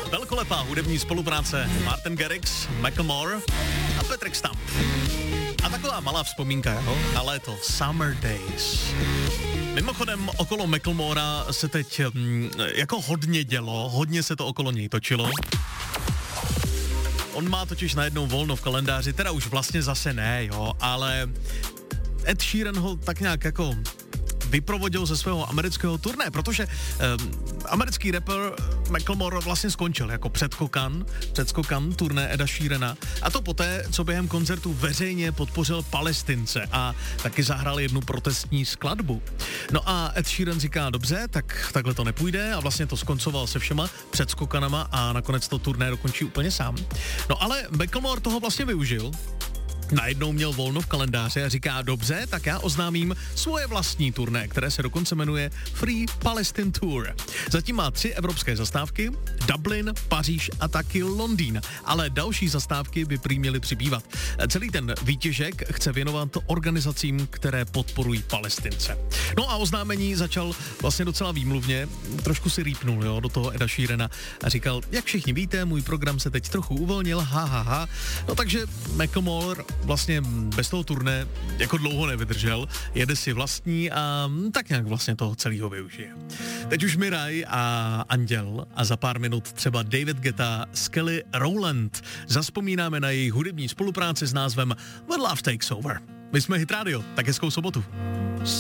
Velkolepá hudební spolupráce Martin Garrix, Macklemore a Patrick Stump. A taková malá vzpomínka, jo, na léto, Summer Days. Mimochodem, okolo Macklemora se teď jako hodně dělo, hodně se to okolo něj točilo. On má totiž najednou volno v kalendáři, teda už vlastně zase ne, jo, ale Ed Sheeran ho tak nějak jako vyprovodil ze svého amerického turné, protože americký rapper Macklemore vlastně skončil jako předskokan turné Eda Sheerana, a to poté, co během koncertu veřejně podpořil Palestince a taky zahrál jednu protestní skladbu. No a Ed Sheeran říká, dobře, tak takhle to nepůjde, a vlastně to skoncoval se všema předskokanama a nakonec to turné dokončí úplně sám. No ale Macklemore toho vlastně využil. Najednou měl volno v kalendáři a říká, dobře, tak já oznámím svoje vlastní turné, které se dokonce jmenuje Free Palestine Tour. Zatím má 3 evropské zastávky, Dublin, Paříž a taky Londýn, ale další zastávky by prý měly přibývat. Celý ten výtěžek chce věnovat organizacím, které podporují Palestince. No a oznámení začal vlastně docela výmluvně, trošku si rýpnul, jo, do toho Eda Sheerana a říkal, jak všichni víte, můj program se teď trochu uvolnil, No takže Macklemore vlastně bez toho turné jako dlouho nevydržel, jede si vlastní a tak nějak vlastně toho celého využije. Teď už Miraj a Anděl a za pár minut třeba David Guetta s Kelly Rowland. Zazpomínáme na jejich hudební spolupráci s názvem When Love Takes Over. My jsme Hit Radio, tak hezkou sobotu.